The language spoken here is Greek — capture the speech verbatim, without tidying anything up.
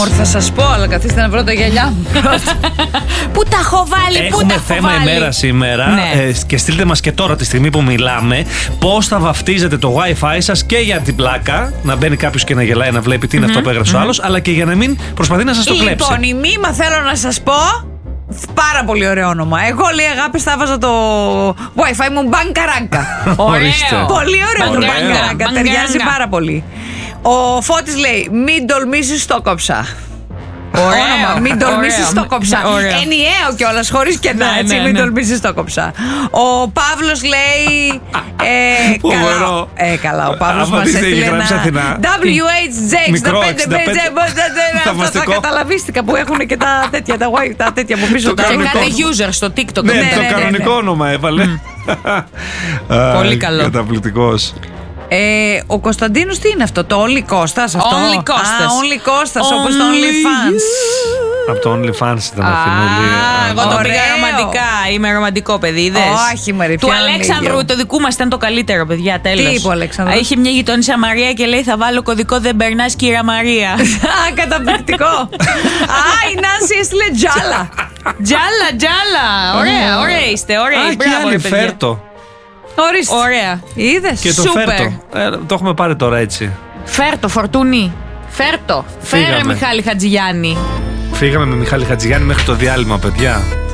Μωρ, θα σας πω, αλλά καθίστε να βρω τα γυαλιά μου. Πού τα έχω βάλει, πού τα έχω θέμα βάλει. ημέρα σήμερα. Ναι. Ε, και στείλτε μας και τώρα τη στιγμή που μιλάμε πώς θα βαφτίζετε το Wi-Fi σας και για την πλάκα. Να μπαίνει κάποιος και να γελάει, να βλέπει τι είναι mm-hmm. αυτό που έγραψε mm-hmm. ο άλλος, αλλά και για να μην προσπαθεί να σας το κλέψει. Λοιπόν, η Μήμα θέλω να σας πω. Πάρα πολύ ωραίο όνομα. Εγώ, λέει αγάπη, θα βάζα το Wi-Fi μου Μπανκαράγκα. Ωραίο. Πολύ ωραίο το Μπανκαράγκα. Μπανκαράγκα. Ταιριάζει πάρα πολύ. Ο Φώτης λέει: μην τολμήσεις, το κόψα. Όνομα, μην τολμήσεις, το κόψα. Ενιαίο κιόλας, χωρίς κενά, Ναι, έτσι. ναι, Μην ναι. τολμήσεις, το κόψα. Ο Παύλος λέει. ε, καλά, ε, καλά, ο Παύλος Άμα μας δείτε, έστειλε γράψε ένα Αθηνά. ντάμπλιου έιτς τζέι Μικρό, εξήντα πέντε. Τα Θαυμαστικό. καταλαβίστηκα που έχουν και τα τέτοια, τα Wi- τα τέτοια από πίσω. Το τα- Και κανονικό. κάθε user στο TikTok. Ναι, ναι, το ναι, κανονικό ναι. όνομα έβαλε. Πολύ καλό. Καταπληκτικός. Ε, ο Κωνσταντίνος τι είναι αυτό, το Only Κώστας αυτό? Only Κώστας. Α, Only Κώστας, όπως το Only OnlyFans. Από το OnlyFans ήταν Α, Αθηνούλη. εγώ το πήγα Ωραίο. ρομαντικά. Είμαι ρομαντικό παιδί, είδες. Όχι, μωρέ, Του πια Αλέξανδρου, λίγο. το δικού μας ήταν το καλύτερο, παιδιά, τέλος. Τι είπε ο Αλέξανδρος? Είχε μια γειτόνισσα Μαρία και λέει: θα βάλω κωδικό δεν περνάς, κύρα Μαρία. Α, καταπληκτικό. Α, η Νάνση έστειλε τζάλα. Τζάλα, τζάλα. Ωραία, ωραία είστε, ωραία. Α, και Μπράβο, ρε άλλη, παιδιά. φέρτο. Ορίστε. Ωραία. Είδες. Και το Σούπερ. φέρτο. Ε, το έχουμε πάρει τώρα έτσι. Φέρτο, φορτούνι. Φέρτο. Φέρε Φύγαμε. Μιχάλη Χατζηγιάννη. Φύγαμε με Μιχάλη Χατζηγιάννη μέχρι το διάλειμμα, παιδιά.